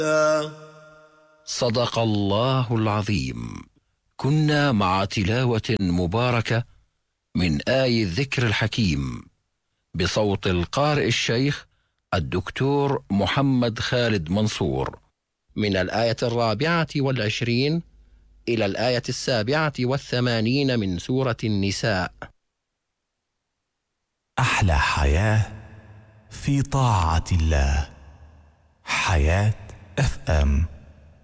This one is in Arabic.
صدق الله العظيم. كنا مع تلاوة مباركة من آي الذكر الحكيم بصوت القارئ الشيخ الدكتور محمد خالد منصور، من الآية 24 إلى الآية 87 من سورة النساء. أحلى حياة في طاعة الله. حياة FM.